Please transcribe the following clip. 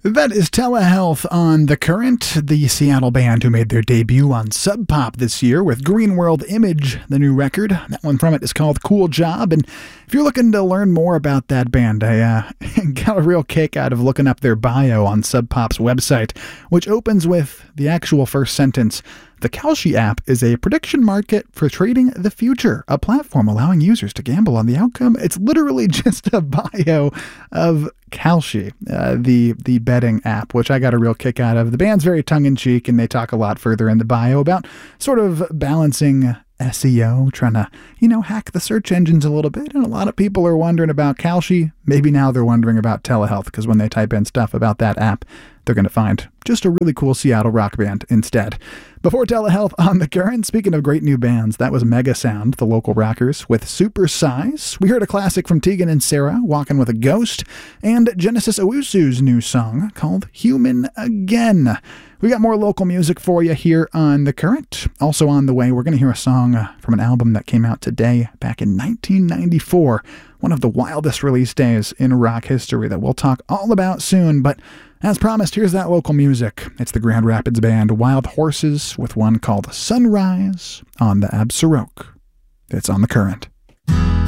That is Telehealth on The Current, the Seattle band who made their debut on Sub Pop this year with Green World Image, the new record. That one from it is called Cool Job, and if you're looking to learn more about that band, I got a real kick out of looking up their bio on Sub Pop's website, which opens with the actual first sentence. The Kalshi app is a prediction market for trading the future, a platform allowing users to gamble on the outcome. It's literally just a bio of Kalshi, the betting app, which I got a real kick out of. The band's very tongue-in-cheek, and they talk a lot further in the bio about sort of balancing SEO, trying to, hack the search engines a little bit. And a lot of people are wondering about Kalshi. Maybe now they're wondering about telehealth, because when they type in stuff about that app, they're going to find just a really cool Seattle rock band instead. Before Telehealth on The Current, speaking of great new bands, that was Mega Sound, the local rockers, with Super Size. We heard a classic from Tegan and Sara, Walking with a Ghost, and Genesis Owusu's new song called Human Again. We got more local music for you here on The Current. Also on the way, we're going to hear a song from an album that came out today, back in 1994, one of the wildest release days in rock history that we'll talk all about soon. But as promised, here's that local music. It's the Grand Rapids band Wild Horses with one called Sunrise on the Absaroke. It's on The Current.